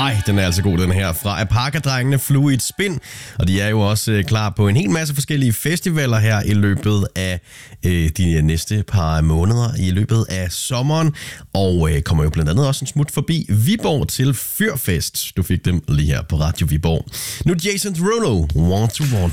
Ej, den er altså god, den her. Fra Apaka-drengene Fluid Spin. Og de er jo også klar på en hel masse forskellige festivaler her i løbet af de næste par måneder i løbet af sommeren. Og kommer jo blandt andet også en smut forbi Viborg til Fyrfest. Du fik dem lige her på Radio Viborg. Nu Jason Derulo, Want to Want